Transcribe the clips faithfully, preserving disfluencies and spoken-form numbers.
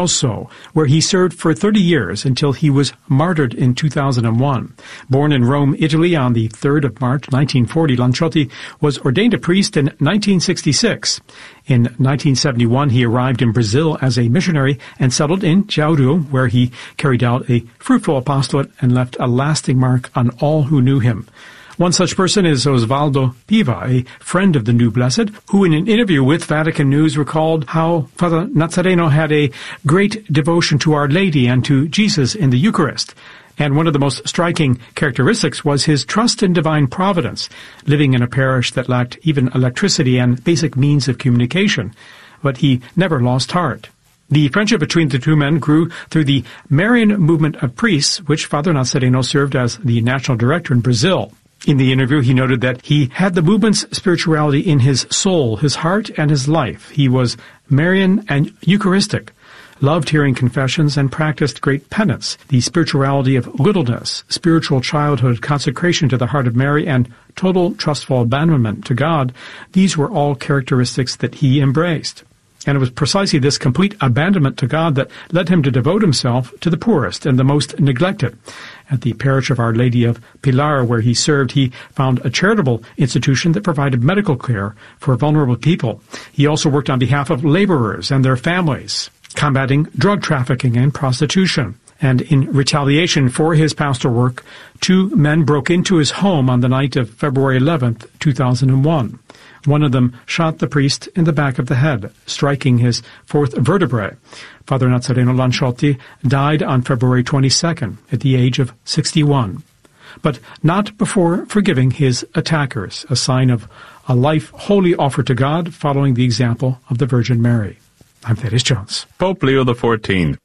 Rosso, where he served for thirty years until he was martyred in two thousand one. Born in Rome, Italy on the third of March nineteen forty, Lanciotti was ordained a priest in nineteen sixty-six. In nineteen seventy-one, he arrived in Brazil as a missionary and settled in Jauru, where he carried out a fruitful apostolate and left a lasting mark on all who knew him. One such person is Osvaldo Piva, a friend of the new blessed, who in an interview with Vatican News recalled how Father Nazareno had a great devotion to Our Lady and to Jesus in the Eucharist. And one of the most striking characteristics was his trust in divine providence, living in a parish that lacked even electricity and basic means of communication. But he never lost heart. The friendship between the two men grew through the Marian movement of priests, which Father Nazareno served as the national director in Brazil. In the interview, he noted that he had the movement's spirituality in his soul, his heart, and his life. He was Marian and Eucharistic, loved hearing confessions, and practiced great penance, the spirituality of littleness, spiritual childhood, consecration to the heart of Mary, and total trustful abandonment to God. These were all characteristics that he embraced. And it was precisely this complete abandonment to God that led him to devote himself to the poorest and the most neglected. At the parish of Our Lady of Pilar, where he served, he found a charitable institution that provided medical care for vulnerable people. He also worked on behalf of laborers and their families, combating drug trafficking and prostitution. And in retaliation for his pastoral work, two men broke into his home on the night of February eleventh, two thousand one. One of them shot the priest in the back of the head, striking his fourth vertebrae. Father Nazareno Lanciotti died on February twenty-second at the age of sixty-one, but not before forgiving his attackers, a sign of a life wholly offered to God following the example of the Virgin Mary. I'm Thaddeus Jones. Pope Leo the fourteenth.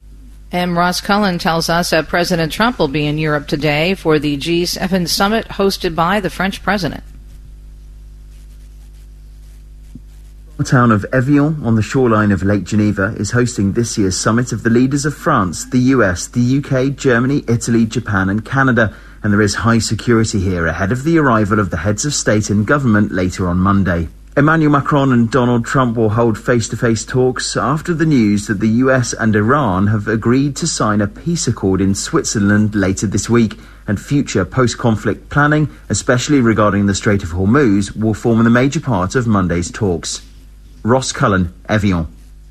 And Ross Cullen tells us that President Trump will be in Europe today for the G seven summit hosted by the French president. The town of Evian on the shoreline of Lake Geneva is hosting this year's summit of the leaders of France, the U S, the U K, Germany, Italy, Japan and Canada, and there is high security here ahead of the arrival of the heads of state and government later on Monday. Emmanuel Macron and Donald Trump will hold face-to-face talks after the news that the U S and Iran have agreed to sign a peace accord in Switzerland later this week, and future post-conflict planning, especially regarding the Strait of Hormuz, will form a major part of Monday's talks. Ross Cullen, Evian.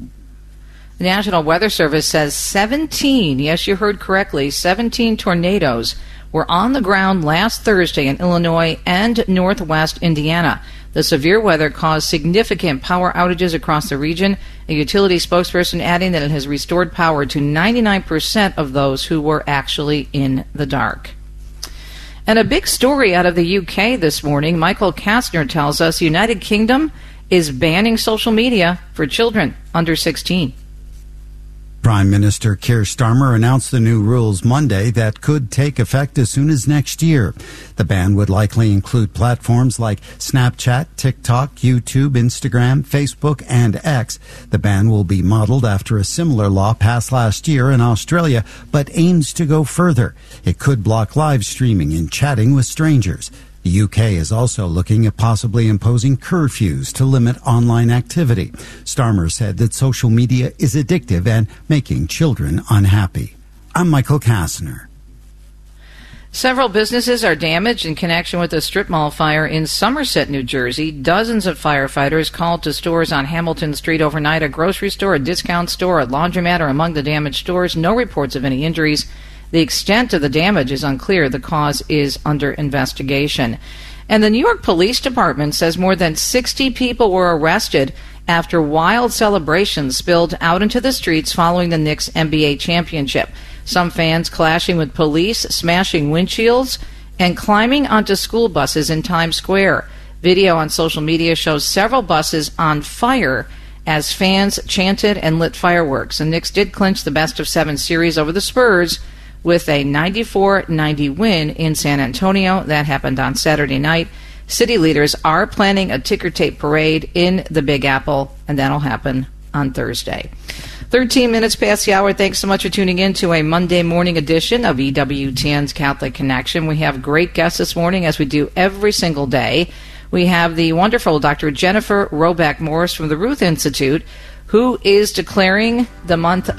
The National Weather Service says seventeen, yes, you heard correctly, seventeen tornadoes were on the ground last Thursday in Illinois and northwest Indiana. The severe weather caused significant power outages across the region, a utility spokesperson adding that it has restored power to ninety-nine percent of those who were actually in the dark. And a big story out of the U K this morning. Michael Kastner tells us the United Kingdom is banning social media for children under sixteen. Prime Minister Keir Starmer announced the new rules Monday that could take effect as soon as next year. The ban would likely include platforms like Snapchat, TikTok, YouTube, Instagram, Facebook, and X. The ban will be modeled after a similar law passed last year in Australia, but aims to go further. It could block live streaming and chatting with strangers. The U K is also looking at possibly imposing curfews to limit online activity. Starmer said that social media is addictive and making children unhappy. I'm Michael Kastner. Several businesses are damaged in connection with a strip mall fire in Somerset, New Jersey. Dozens of firefighters called to stores on Hamilton Street overnight. A grocery store, a discount store, a laundromat are among the damaged stores. No reports of any injuries. The extent of the damage is unclear. The cause is under investigation. And the New York Police Department says more than sixty people were arrested after wild celebrations spilled out into the streets following the Knicks N B A championship. Some fans clashing with police, smashing windshields, and climbing onto school buses in Times Square. Video on social media shows several buses on fire as fans chanted and lit fireworks. The Knicks did clinch the best of seven series over the Spurs with a ninety-four ninety win in San Antonio. That happened on Saturday night. City leaders are planning a ticker tape parade in the Big Apple, and that'll happen on Thursday. thirteen minutes past the hour. Thanks so much for tuning in to a Monday morning edition of E W T N's Catholic Connection. We have great guests this morning, as we do every single day. We have the wonderful Doctor Jennifer Roback Morris from the Ruth Institute, who is declaring the month